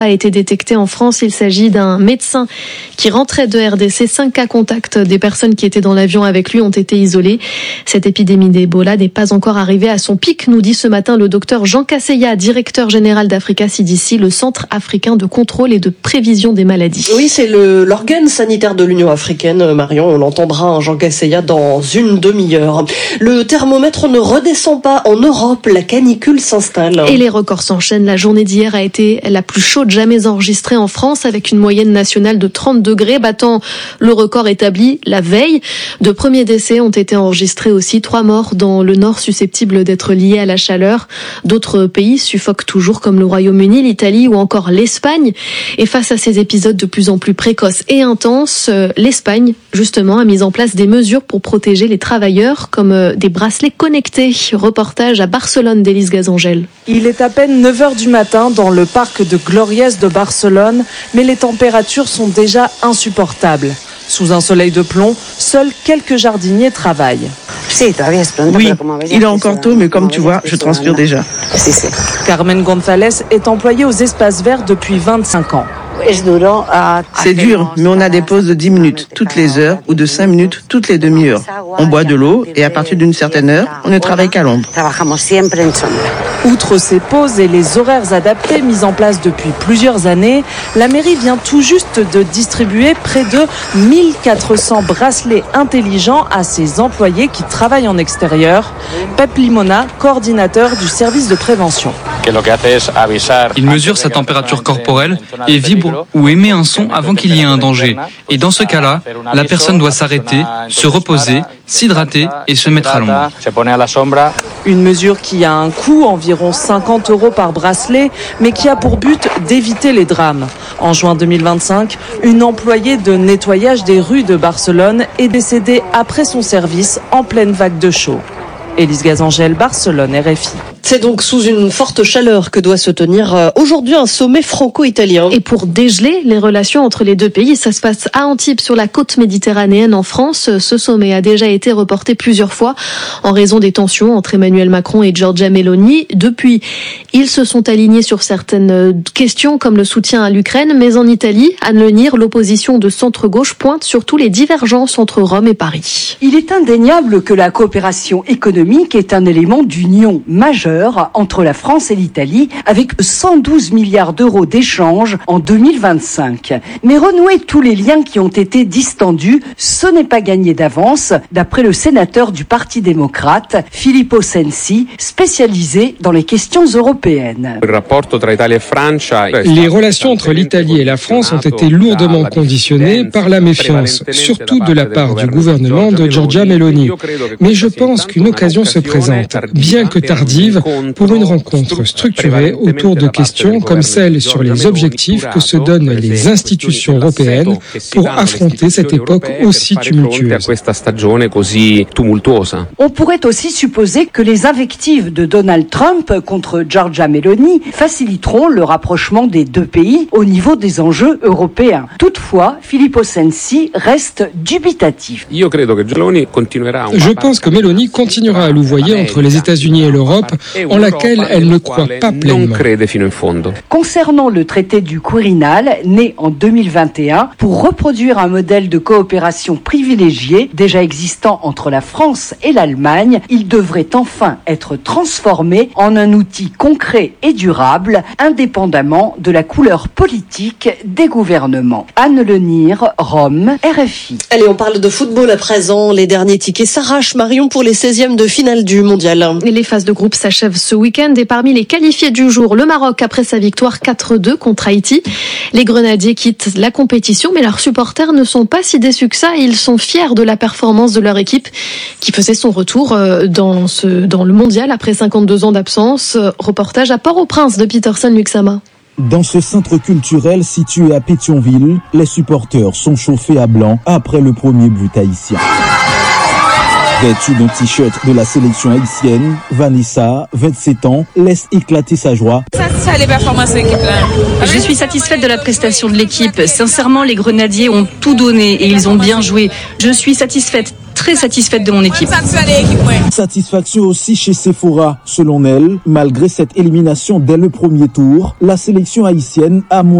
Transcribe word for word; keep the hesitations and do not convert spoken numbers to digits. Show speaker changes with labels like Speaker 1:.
Speaker 1: a été détecté en France. Il s'agit d'un médecin qui rentrait de R D C. Cinq cas contacts des personnes qui étaient dans l'avion avec lui ont été isolés. Cette épidémie d'Ebola n'est pas encore arrivée à son pic, nous dit ce matin le docteur Jean Casseya, directeur général d'Africa C D C, le Centre africain de contrôle et de prévision des maladies.
Speaker 2: Oui, c'est le, l'organe sanitaire de l'Union africaine, Marion. On l'entendra, hein, Jean Casseya, dans une demi-heure. Le thermomètre ne redescend pas en Europe. La canicule s'installe.
Speaker 1: Et les records s'enchaînent. La journée d'hier a été la plus chaude jamais enregistrée en France, avec une moyenne nationale de trente degrés, battant le record établi la veille. De premiers décès ont été enregistrés aussi, trois morts dans le nord susceptibles d'être liés à la chaleur. D'autres pays suffoquent toujours, comme le Royaume-Uni, l'Italie ou encore l'Espagne. Et face à ces épisodes de plus en plus précoces et intenses, l'Espagne, justement, a mis en place des mesures pour protéger les travailleurs, comme des bracelets connectés. Reportage à Barcelone d'Élise Gazangel.
Speaker 3: Il est à peine neuf heures du matin dans le parc de Gloriès de Barcelone, mais les températures sont déjà insupportables. Sous un soleil de plomb, seuls quelques jardiniers travaillent.
Speaker 4: Oui, il est encore tôt, mais comme tu vois, je transpire déjà.
Speaker 3: Carmen González est employée aux espaces verts depuis vingt-cinq ans.
Speaker 4: C'est dur, mais on a des pauses de dix minutes toutes les heures ou de cinq minutes toutes les demi-heures. On boit de l'eau et à partir d'une certaine heure, on ne travaille qu'à l'ombre.
Speaker 3: Outre ces pauses et les horaires adaptés mis en place depuis plusieurs années, la mairie vient tout juste de distribuer près de mille quatre cents bracelets intelligents à ses employés qui travaillent en extérieur. Pep Limona, coordinateur du service de prévention.
Speaker 5: Il mesure sa température corporelle et vibre ou émet un son avant qu'il y ait un danger. Et dans ce cas-là, la personne doit s'arrêter, se reposer, s'hydrater et se mettre à l'ombre.
Speaker 3: Une mesure qui a un coût, environ cinquante euros par bracelet, mais qui a pour but d'éviter les drames. En juin deux mille vingt-cinq, une employée de nettoyage des rues de Barcelone est décédée après son service en pleine vague de chaud. Élise Gazangel, Barcelone, R F I.
Speaker 2: C'est donc sous une forte chaleur que doit se tenir aujourd'hui un sommet franco-italien.
Speaker 1: Et pour dégeler les relations entre les deux pays, ça se passe à Antibes, sur la côte méditerranéenne en France. Ce sommet a déjà été reporté plusieurs fois en raison des tensions entre Emmanuel Macron et Giorgia Meloni. Depuis, ils se sont alignés sur certaines questions comme le soutien à l'Ukraine. Mais en Italie, Anne Lenir, l'opposition de centre-gauche pointe surtout les divergences entre Rome et Paris.
Speaker 6: Il est indéniable que la coopération économique est un élément d'union majeur entre la France et l'Italie, avec cent douze milliards d'euros d'échanges en deux mille vingt-cinq. Mais renouer tous les liens qui ont été distendus, ce n'est pas gagné d'avance, d'après le sénateur du Parti démocrate, Filippo Sensi, spécialisé dans les questions européennes.
Speaker 7: Les relations entre l'Italie et la France ont été lourdement conditionnées par la méfiance, surtout de la part du gouvernement de Giorgia Meloni. Mais je pense qu'une occasion se présente, bien que tardive, pour une rencontre structurée autour de questions comme celle sur les objectifs que se donnent les institutions européennes pour affronter cette époque aussi tumultueuse.
Speaker 6: On pourrait aussi supposer que les invectives de Donald Trump contre Giorgia Meloni faciliteront le rapprochement des deux pays au niveau des enjeux européens. Toutefois, Filippo Sensi reste dubitatif.
Speaker 7: Je pense que Meloni continuera à louvoyer entre les États-Unis et l'Europe, en laquelle elle ne croit pas pleinement.
Speaker 6: Concernant le traité du Quirinal, né en deux mille vingt et un, pour reproduire un modèle de coopération privilégié déjà existant entre la France et l'Allemagne, il devrait enfin être transformé en un outil concret et durable, indépendamment de la couleur politique des gouvernements. Anne Lenir, Rome, R F I.
Speaker 2: Allez, on parle de football à présent. Les derniers tickets s'arrachent, Marion, pour les seizièmes de finale du mondial.
Speaker 1: Et les phases de groupe s'achèvent ce week-end et parmi les qualifiés du jour, le Maroc après sa victoire quatre deux contre Haïti. Les Grenadiers quittent la compétition, mais leurs supporters ne sont pas si déçus que ça. Ils sont fiers de la performance de leur équipe qui faisait son retour dans, ce, dans le mondial après cinquante-deux ans d'absence. Reportage à Port-au-Prince de Peterson Luxama.
Speaker 8: Dans ce centre culturel situé à Pétionville, les supporters sont chauffés à blanc après le premier but haïtien. Vêtue d'un t-shirt de la sélection haïtienne, Vanessa, vingt-sept ans, laisse éclater sa joie.
Speaker 9: Satisfait des performances de l'équipe là. Je suis satisfaite de la prestation de l'équipe. Sincèrement, les Grenadiers ont tout donné et ils ont bien joué. Je suis satisfaite. très satisfaite de mon équipe.
Speaker 8: Satisfaction aussi chez Sephora. Selon elle, malgré cette élimination dès le premier tour, la sélection haïtienne a moins